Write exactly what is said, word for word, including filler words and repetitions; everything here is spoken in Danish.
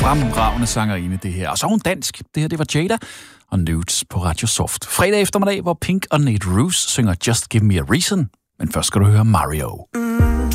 Fremragende sangerinde, det her. Og så er hun dansk. Det her, det var Jada og Nudes på Radio Soft. Fredag eftermiddag, hvor Pink og Nate Ruess synger Just Give Me a Reason. Men først skal du høre Mario. Mm.